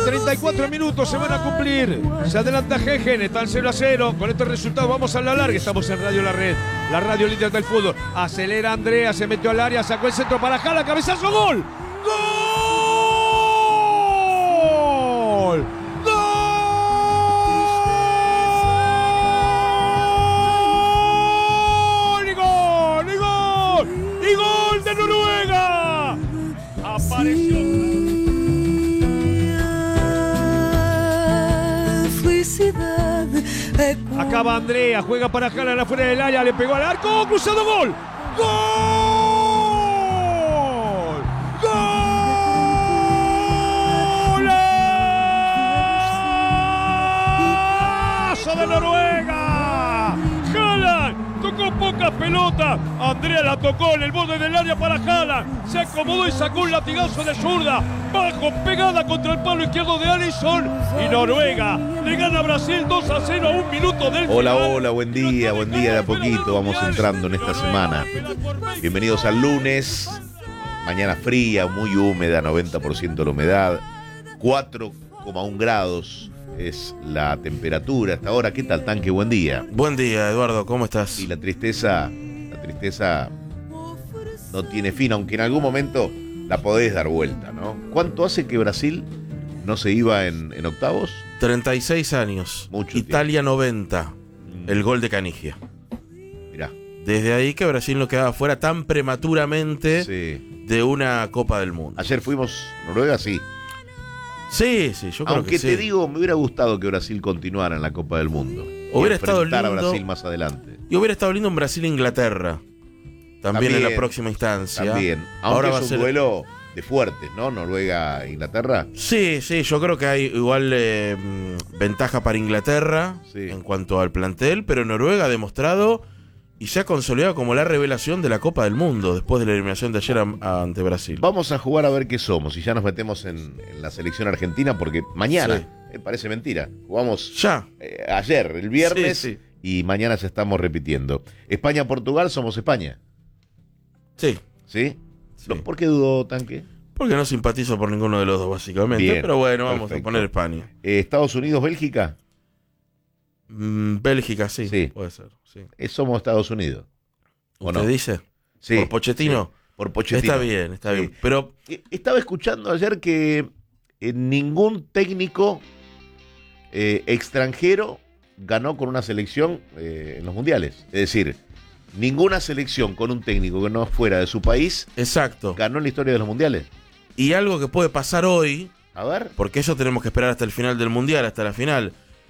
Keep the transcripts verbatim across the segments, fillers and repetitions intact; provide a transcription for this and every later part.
treinta y cuatro minutos se van a cumplir. Se adelanta Gegen, están cero a cero. Con este resultado vamos a la larga. Estamos en Radio La Red, la radio líder del fútbol. Acelera Andrea, se metió al área, sacó el centro para Jala, cabezazo, gol. ¡Gol! ¡Gol! ¡Y gol! ¡Y gol! ¡Y gol de Noruega! Apareció. Acaba Andrea, juega para Haaland afuera del área, le pegó al arco, cruzado, gol. ¡Gol! ¡Golazo de Noruega! Haaland tocó poca pelota, Andrea la tocó en el borde del área para Haaland, se acomodó y sacó un latigazo de zurda, bajo, pegada contra el palo izquierdo de Alisson, y Noruega le gana a Brasil dos a cero a un minuto del Hola, final. hola, buen día, buen día de a poquito, vamos entrando en esta semana. Bienvenidos al lunes, mañana fría, muy húmeda, noventa por ciento la humedad, cuatro coma uno grados es la temperatura hasta ahora. ¿Qué tal, Tanque? Buen día. Buen día, Eduardo, ¿cómo estás? Y la tristeza, la tristeza no tiene fin, aunque en algún momento la podés dar vuelta, ¿no? ¿Cuánto hace que Brasil no se iba en, en octavos? treinta y seis años. Mucho Italia tiempo. noventa. Mm. El gol de Canigia. Mirá. Desde ahí que Brasil no quedaba fuera tan prematuramente Sí. de una Copa del Mundo. Ayer fuimos Noruega, sí. Sí, sí, yo creo Aunque que te sí. digo, me hubiera gustado que Brasil continuara en la Copa del Mundo. Hubiera Y estado enfrentar lindo. a Brasil más adelante. Y hubiera estado lindo en Brasil-Inglaterra. También, También, en la próxima instancia. También. Aunque Ahora va es a un ser duelo de fuertes, ¿no? Noruega-Inglaterra. Sí, sí, yo creo que hay igual eh, mm, ventaja para Inglaterra Sí. en cuanto al plantel, pero Noruega ha demostrado y se ha consolidado como la revelación de la Copa del Mundo después de la eliminación de ayer a- a- ante Brasil. Vamos a jugar a ver qué somos y ya nos metemos en, en la selección argentina porque mañana, Sí. eh, parece mentira, jugamos Ya. eh, ayer, el viernes, Sí, sí. y mañana ya estamos repitiendo. España-Portugal, somos España, Sí. ¿sí? Sí. Lo- ¿Por qué dudó, Tanque? Porque no simpatizo por ninguno de los dos, básicamente. Bien, pero bueno, vamos perfecto. a poner España. Eh, Estados Unidos-Bélgica, Mm, Bélgica, sí, Sí. puede ser. Sí. eh, somos Estados Unidos. ¿O ¿Usted no? dice? Sí, ¿Por Pochettino? sí, por Pochettino. Está bien, está Sí. bien. Pero Eh, Estaba escuchando ayer que eh, ningún técnico eh, extranjero ganó con una selección eh, en los mundiales. Es decir, ninguna selección con un técnico que no fuera de su país exacto. ganó en la historia de los mundiales. Y algo que puede pasar hoy, A ver. porque eso tenemos que esperar hasta el final del Mundial, hasta la final.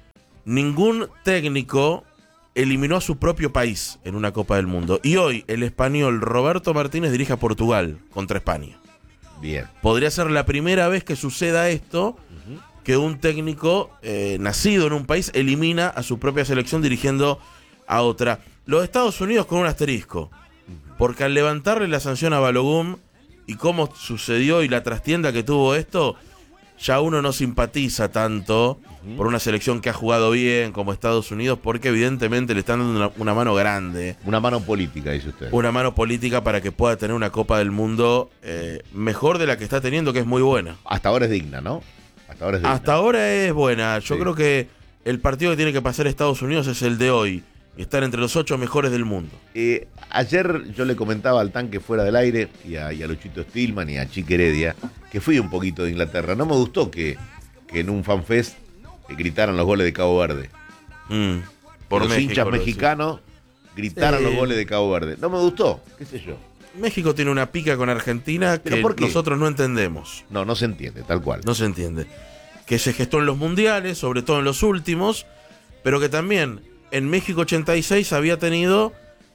Ningún técnico eliminó a su propio país en una Copa del Mundo. Y hoy el español Roberto Martínez dirige a Portugal contra España. Bien. Podría ser la primera vez que suceda esto, que un técnico eh, nacido en un país elimina a su propia selección dirigiendo a otra. Los Estados Unidos con un asterisco, porque al levantarle la sanción a Balogun y cómo sucedió y la trastienda que tuvo esto, ya uno no simpatiza tanto uh-huh. por una selección que ha jugado bien como Estados Unidos, porque evidentemente le están dando una, una mano grande. Una mano política, dice usted. Una mano política para que pueda tener una Copa del Mundo eh, mejor de la que está teniendo, que es muy buena. Hasta ahora es digna, ¿no? Hasta ahora es digna. Hasta ahora es buena. Yo Sí. creo que el partido que tiene que pasar Estados Unidos es el de hoy. Y estar entre los ocho mejores del mundo. Eh, ayer yo le comentaba al Tanque fuera del aire y a, y a Luchito Stillman y a Chique Heredia que fui un poquito de Inglaterra. No me gustó que, que en un fanfest eh, gritaran los goles de Cabo Verde. Mm, por los México, hinchas lo mexicanos gritaran Sí. los goles de Cabo Verde. No me gustó, qué sé yo. decís. México tiene una pica con Argentina ¿Pero que por qué? nosotros no entendemos. No, no se entiende, tal cual. No se entiende. Que se gestó en los mundiales, sobre todo en los últimos, pero que también en México ochenta y seis había tenido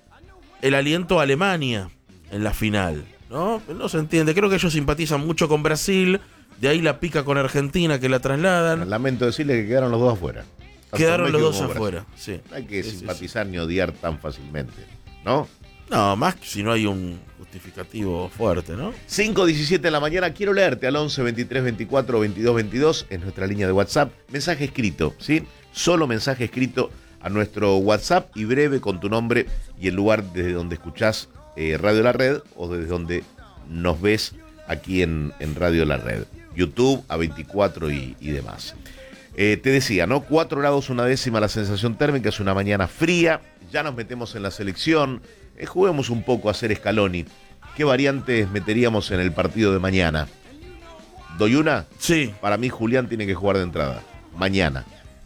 el aliento a Alemania en la final, ¿no? No se entiende. Creo que ellos simpatizan mucho con Brasil, de ahí la pica con Argentina que la trasladan. Lamento decirle que quedaron los dos afuera. Tanto Quedaron los México dos como afuera, Brasil. sí. No hay que Sí, sí, simpatizar ni odiar tan fácilmente, ¿no? No, más si no hay un justificativo fuerte, ¿no? cinco diecisiete de la mañana, quiero leerte al once veintitrés veinticuatro veintidós veintidós en nuestra línea de WhatsApp. Mensaje escrito, ¿sí? Solo mensaje escrito a nuestro WhatsApp y breve con tu nombre y el lugar desde donde escuchás eh, Radio La Red o desde donde nos ves aquí en, en Radio La Red. YouTube, A veinticuatro y, y demás. Eh, te decía, ¿no? cuatro grados una décima la sensación térmica, es una mañana fría, ya nos metemos en la selección, eh, juguemos un poco a hacer Scaloni. ¿Qué variantes meteríamos en el partido de mañana? ¿Doy una? Sí. Para mí Julián tiene que jugar de entrada, mañana.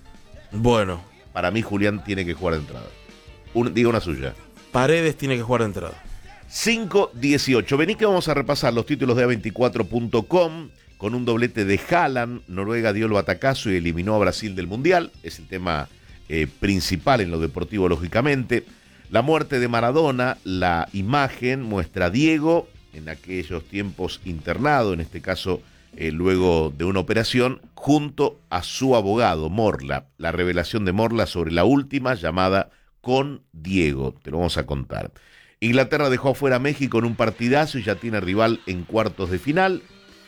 Bueno. Para mí Julián tiene que jugar de entrada. Un, diga una suya. Paredes tiene que jugar de entrada. cinco dieciocho. Vení que vamos a repasar los títulos de A veinticuatro punto com. Con un doblete de Haaland, Noruega dio el batacazo y eliminó a Brasil del Mundial. Es el tema eh, principal en lo deportivo, lógicamente. La muerte de Maradona, la imagen muestra a Diego en aquellos tiempos internado, en este caso eh, luego de una operación, junto a su abogado, Morla. La revelación de Morla sobre la última llamada con Diego. Te lo vamos a contar. Inglaterra dejó afuera a México en un partidazo y ya tiene rival en cuartos de final.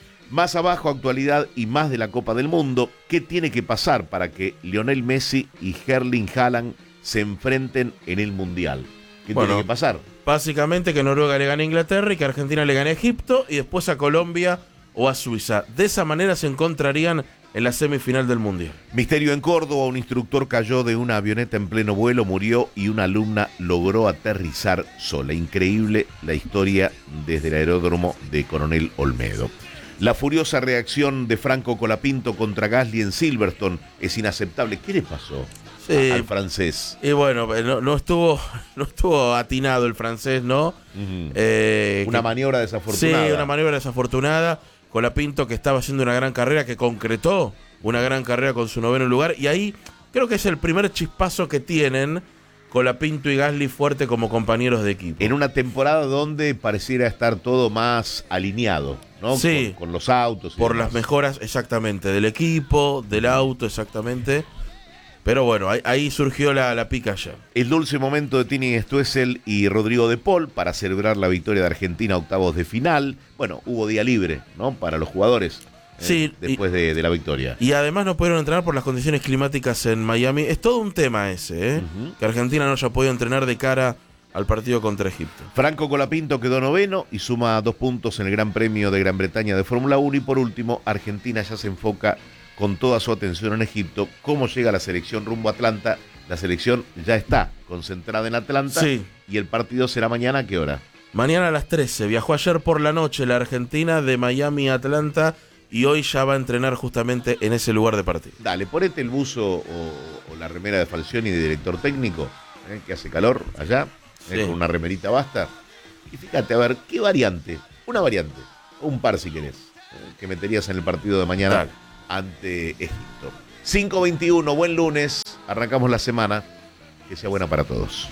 Más abajo, actualidad y más de la Copa del Mundo. ¿Qué tiene que pasar para que Lionel Messi y Erling Haaland se enfrenten en el Mundial? ¿Qué bueno, tiene que pasar? Básicamente que Noruega le gane a Inglaterra y que Argentina le gane a Egipto y después a Colombia o a Suiza. De esa manera se encontrarían en la semifinal del Mundial. Misterio en Córdoba, un instructor cayó de una avioneta en pleno vuelo, murió y una alumna logró aterrizar sola. Increíble la historia desde el aeródromo de Coronel Olmedo. La furiosa reacción de Franco Colapinto contra Gasly en Silverstone es inaceptable. ¿Qué le pasó sí, al francés? Y bueno, no, no estuvo no estuvo atinado el francés, ¿no? Uh-huh. eh, una que, maniobra desafortunada. Sí, una maniobra desafortunada. Colapinto que estaba haciendo una gran carrera, que concretó una gran carrera con su noveno lugar. Y ahí creo que es el primer chispazo que tienen Colapinto y Gasly fuerte como compañeros de equipo. En una temporada donde pareciera estar todo más alineado, ¿no? Sí. Con, con los autos. Y por demás. las mejoras, exactamente, del equipo, del auto, exactamente. Pero bueno, ahí, ahí surgió la, la pica ya. El dulce momento de Tini Stoessel y Rodrigo de Paul para celebrar la victoria de Argentina a octavos de final. Bueno, hubo día libre, ¿no? Para los jugadores. Sí, eh, después y, de, de la victoria. Y además no pudieron entrenar por las condiciones climáticas en Miami. Es todo un tema ese, ¿eh? Uh-huh. Que Argentina no haya podido entrenar de cara al partido contra Egipto. Franco Colapinto quedó noveno y suma dos puntos en el Gran Premio de Gran Bretaña de Fórmula uno. Y por último, Argentina ya se enfoca con toda su atención en Egipto. ¿Cómo llega la selección rumbo a Atlanta? La selección ya está concentrada en Atlanta. Sí. Y el partido será mañana, ¿a qué hora? Mañana a las trece. Viajó ayer por la noche la Argentina de Miami a Atlanta. Y hoy ya va a entrenar justamente en ese lugar de partido. Dale, ponete el buzo o, o la remera de Falcioni de director técnico, ¿eh? Que hace calor allá, ¿eh? Sí. Con una remerita basta. Y fíjate, a ver, ¿qué variante? Una variante, o un par si querés, ¿eh? Que meterías en el partido de mañana Dale. Ante Egipto. cinco veintiuno, buen lunes, arrancamos la semana, que sea buena para todos.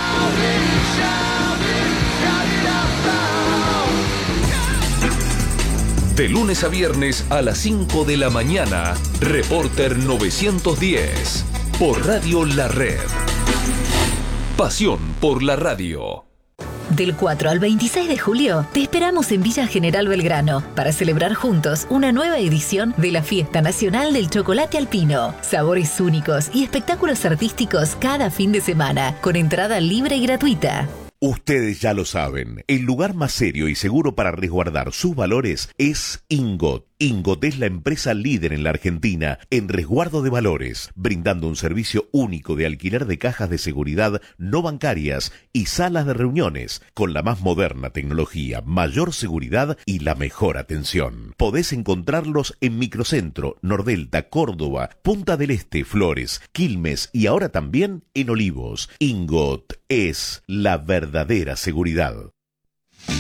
De lunes a viernes a las cinco de la mañana, Reporter novecientos diez, por Radio La Red. Pasión por la radio. Del cuatro al veintiséis de julio, te esperamos en Villa General Belgrano para celebrar juntos una nueva edición de la Fiesta Nacional del Chocolate Alpino. Sabores únicos y espectáculos artísticos cada fin de semana, con entrada libre y gratuita. Ustedes ya lo saben, el lugar más serio y seguro para resguardar sus valores es Ingot. Ingot es la empresa líder en la Argentina en resguardo de valores, brindando un servicio único de alquiler de cajas de seguridad no bancarias y salas de reuniones, con la más moderna tecnología, mayor seguridad y la mejor atención. Podés encontrarlos en Microcentro, Nordelta, Córdoba, Punta del Este, Flores, Quilmes y ahora también en Olivos. Ingot es la verdadera seguridad.